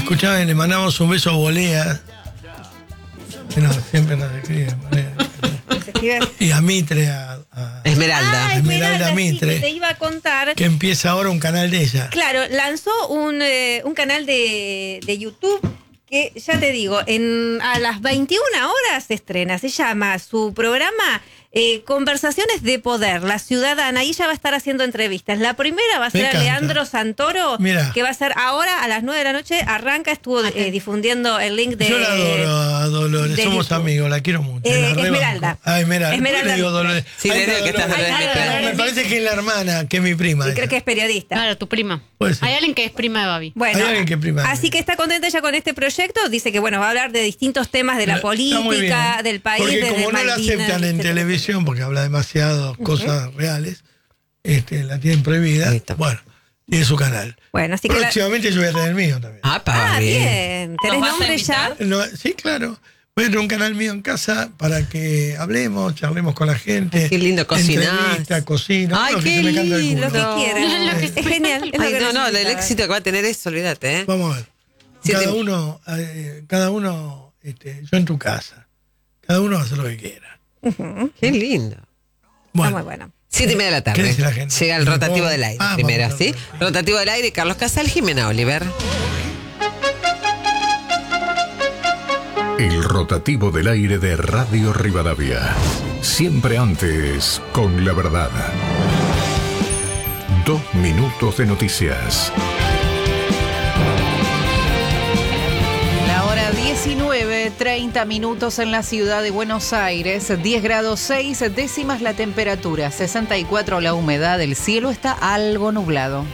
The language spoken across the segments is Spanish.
escuchame, le mandamos un beso a Bolea. Que siempre nos escribe. Y a Mitre, a Esmeralda. Esmeralda sí, Mitre. que te iba a contar. Que empieza ahora un canal de ella. Claro, lanzó un canal de YouTube que, ya te digo, a las 21 horas se estrena. Se llama su programa Conversaciones de Poder, La Ciudadana. Y ella va a estar haciendo entrevistas. La primera va a ser a Leandro Santoro, que va a ser ahora a las 9 de la noche. Arranca, estuvo difundiendo el link de... Yo la adoro a Dolores, somos YouTube. Amigos, la quiero mucho. Esmeralda. Esmeralda. Le digo Dolores. Sí, le digo que estás Dolores. Me parece que es la hermana, que es mi prima. Y creo que es periodista. Claro, tu prima. Hay alguien que es prima de Babi. Bueno, hay alguien que es prima. Así que está contenta ella con este proyecto. Dice que va a hablar de distintos temas de la política, del país, porque desde como no la aceptan en televisión, porque habla demasiado cosas reales, la tienen prohibida. Bueno, tiene su canal. Bueno, así que próximamente yo voy a tener el mío también. Bien. ¿Tenés nombre ya? No, sí, claro. Voy a tener un canal mío en casa para que hablemos, charlemos con la gente. Ay, qué lindo cocinar. Cocina. Ay, qué lindo. Lo que quieran. Es genial. El éxito que va a tener eso, olvídate. Vamos a ver. Cada uno, yo en tu casa. Cada uno hace lo que quiera. Qué lindo. Bueno. Está muy bueno. 7:30 de la tarde. ¿Qué dice la gente? Llega el rotativo del aire. Primero, ¿sí? Rotativo del aire, Carlos Casal, Jimena Oliver. El rotativo del aire de Radio Rivadavia. Siempre antes, con la verdad. 2 minutos de noticias. La hora 19:30 minutos en la ciudad de Buenos Aires. 10 grados 6 décimas la temperatura. 64 la humedad. El cielo está algo nublado.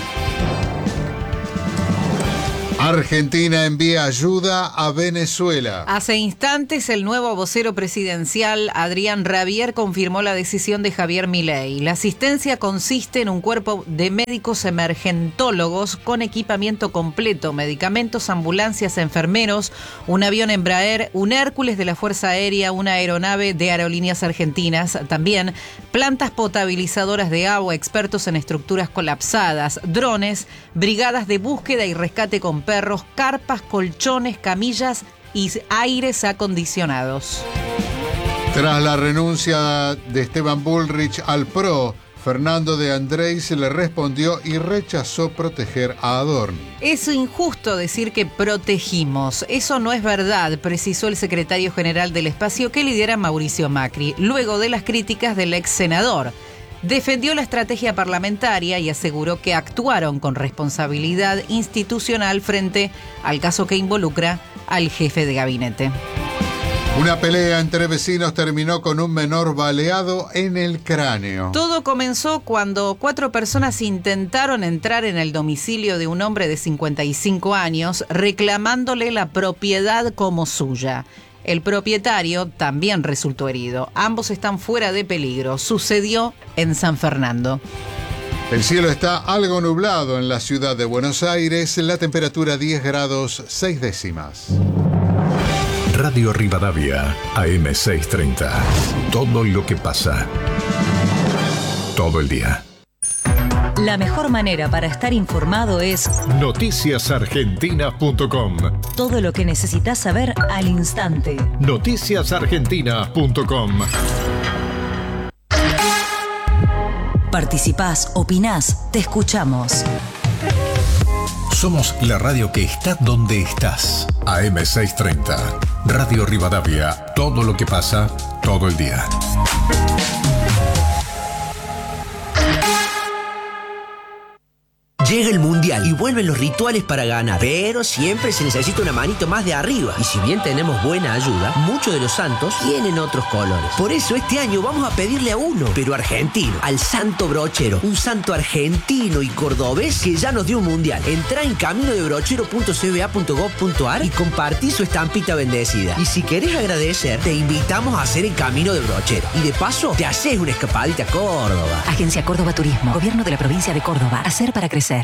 Argentina envía ayuda a Venezuela. Hace instantes, el nuevo vocero presidencial, Adrián Rabier, confirmó la decisión de Javier Milei. La asistencia consiste en un cuerpo de médicos emergentólogos con equipamiento completo, medicamentos, ambulancias, enfermeros, un avión Embraer, un Hércules de la Fuerza Aérea, una aeronave de Aerolíneas Argentinas, también plantas potabilizadoras de agua, expertos en estructuras colapsadas, drones, brigadas de búsqueda y rescate con perros, carpas, colchones, camillas y aires acondicionados. Tras la renuncia de Esteban Bullrich al PRO, Fernando de Andrés le respondió y rechazó proteger a Adorni. Es injusto decir que protegimos. Eso no es verdad, precisó el secretario general del espacio que lidera Mauricio Macri, luego de las críticas del ex senador. Defendió la estrategia parlamentaria y aseguró que actuaron con responsabilidad institucional frente al caso que involucra al jefe de gabinete. Una pelea entre vecinos terminó con un menor baleado en el cráneo. Todo comenzó cuando 4 personas intentaron entrar en el domicilio de un hombre de 55 años reclamándole la propiedad como suya. El propietario también resultó herido. Ambos están fuera de peligro. Sucedió en San Fernando. El cielo está algo nublado en la ciudad de Buenos Aires. La temperatura 10 grados 6 décimas. Radio Rivadavia, AM 630. Todo lo que pasa. Todo el día. La mejor manera para estar informado es noticiasargentina.com. Todo lo que necesitas saber al instante. Noticiasargentina.com. Participás, opinás, te escuchamos. Somos la radio que está donde estás. AM 630. Radio Rivadavia. Todo lo que pasa, todo el día. Llega el Mundial y vuelven los rituales para ganar, pero siempre se necesita una manito más de arriba. Y si bien tenemos buena ayuda, muchos de los santos tienen otros colores. Por eso este año vamos a pedirle a uno, pero argentino, al Santo Brochero. Un santo argentino y cordobés que ya nos dio un Mundial. Entrá en caminodebrochero.cba.gov.ar y compartí su estampita bendecida. Y si querés agradecer, te invitamos a hacer el Camino de Brochero. Y de paso, te haces una escapadita a Córdoba. Agencia Córdoba Turismo, Gobierno de la Provincia de Córdoba. Hacer para crecer.